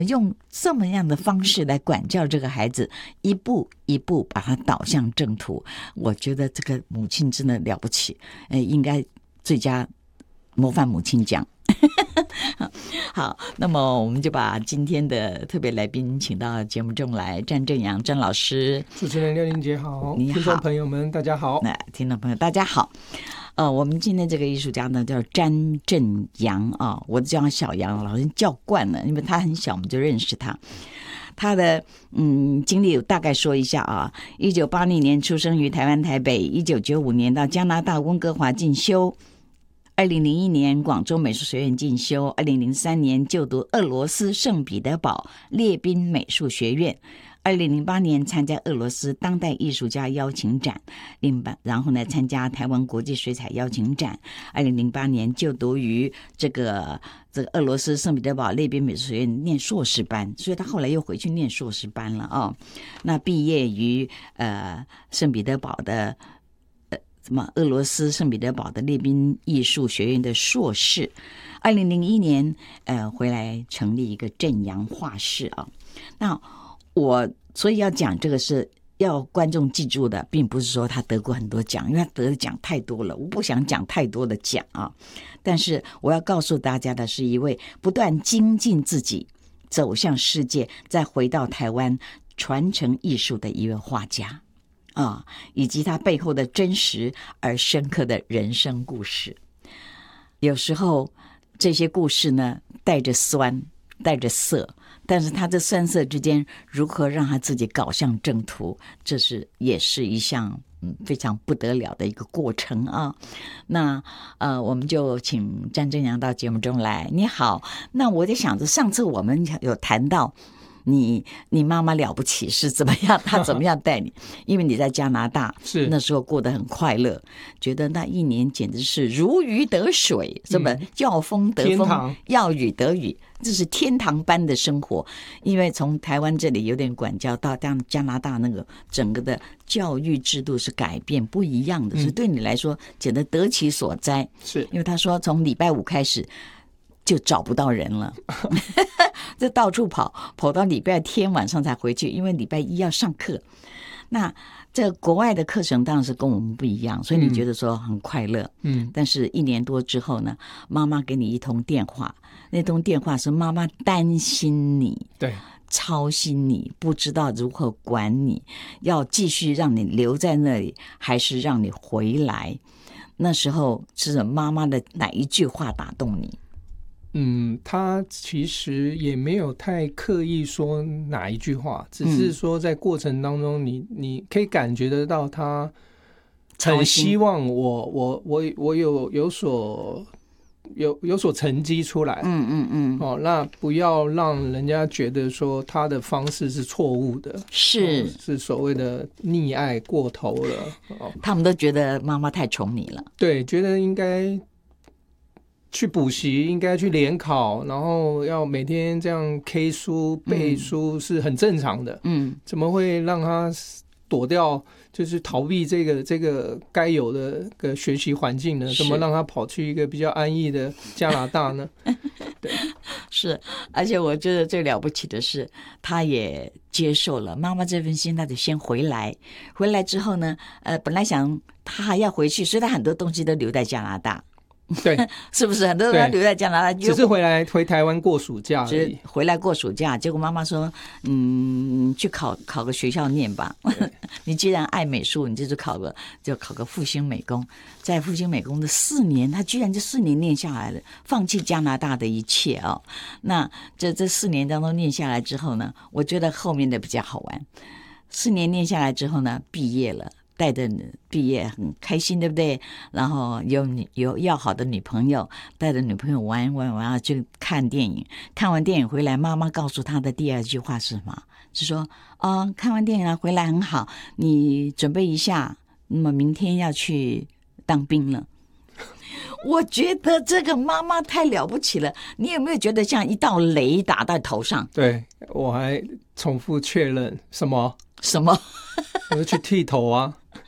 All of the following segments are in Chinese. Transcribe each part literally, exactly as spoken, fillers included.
用这么样的方式来管教这个孩子，一步一步把他导向正途。我觉得这个母亲真的了不起，呃，应该最佳模范母亲奖。好，那么我们就把今天的特别来宾请到节目中来，詹正阳詹老师。 主持人廖玲姐好， 你好， 听众朋友们大家好。 那听众朋友大家好。呃，我们今天这个艺术家呢叫詹正阳啊，我叫他小杨，老师叫惯了，因为他很小我们就认识他。他的嗯经历大概说一下啊，一九八零年出生于台湾台北，一九九五年到加拿大温哥华进修。二零零一年广州美术学院进修，二零零三年就读俄罗斯圣彼得堡列宾美术学院，二零零八年参加俄罗斯当代艺术家邀请展，然后呢参加台湾国际水彩邀请展，二零零八年就读于这个这个俄罗斯圣彼得堡列宾美术学院念硕士班，所以他后来又回去念硕士班了哦。那毕业于呃圣彼得堡的什么俄罗斯圣彼得堡的列宾艺术学院的硕士，二零零一年呃回来成立一个正阳画室啊。那我所以要讲这个是要观众记住的，并不是说他得过很多奖，因为他得的奖太多了，我不想讲太多的奖啊。但是我要告诉大家的是一位不断精进自己，走向世界，再回到台湾传承艺术的一位画家。啊，以及他背后的真实而深刻的人生故事。有时候这些故事呢，带着酸，带着涩，但是他这酸涩之间如何让他自己搞向正途，这是也是一项嗯非常不得了的一个过程啊。那呃，我们就请詹正阳到节目中来。你好，那我在想着上次我们有谈到。你你妈妈了不起是怎么样？她怎么样带你？因为你在加拿大， 是那时候过得很快乐，觉得那一年简直是如鱼得水，什么要风得风，要雨得雨，这是天堂般的生活。因为从台湾这里有点管教到加拿大那个整个的教育制度是改变不一样的，是对你来说简直得其所哉。 是因为他说从礼拜五开始就找不到人了。这到处跑，跑到礼拜天晚上才回去，因为礼拜一要上课。那这国外的课程当然是跟我们不一样，所以你觉得说很快乐。嗯，但是一年多之后呢，妈妈给你一通电话，那通电话是妈妈担心你， 对， 操心你，不知道如何管你，要继续让你留在那里，还是让你回来？那时候是妈妈的哪一句话打动你？ 嗯，他其实也没有太刻意说哪一句话，只是说在过程当中你，你你可以感觉得到他很希望我我我我有有所有有所成绩出来。嗯嗯嗯。哦，那不要让人家觉得说他的方式是错误的， 是、哦、 是所谓的溺爱过头了。哦， 他们都觉得妈妈太宠你了。 对，觉得应该。去补习，应该去联考，然后要每天这样 K 书背书是很正常的。嗯，怎么会让他躲掉，就是逃避这个这个该有的个学习环境呢？怎么让他跑去一个比较安逸的加拿大呢？对， 是，而且我觉得最了不起的是，他也接受了妈妈这份心，他得先回来。回来之后呢，呃，本来想他还要回去，所以他很多东西都留在加拿大。 对， 是不是很多人留在加拿大， 只是回来回台湾过暑假而已。 回来过暑假，结果妈妈说：“嗯，去考考个学校念吧。你既然爱美术，你就去考个就考个复兴美工。在复兴美工的四年，他居然就四年念下来了，放弃加拿大的一切哦。那这这四年当中念下来之后呢，我觉得后面的比较好玩。四年念下来之后呢，毕业了。”带着毕业很开心，对不对？然后有有要好的女朋友，带着女朋友玩玩玩，去看电影。看完电影回来，妈妈告诉他的第二句话是什么？是说，哦，看完电影了回来很好，你准备一下，那么明天要去当兵了。我觉得这个妈妈太了不起了。你有没有觉得像一道雷打在头上？ 对，我还重复确认什么？ 什么？ 我是去剃头啊。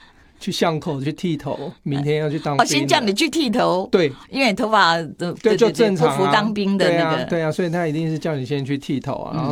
去巷口去剃头，明天要去当兵。哦， 兵。 先叫你去剃头， 对， 因为头发对就正常、啊、 不服当兵的那个， 对啊，对啊，所以他一定是叫你先去剃头啊。 嗯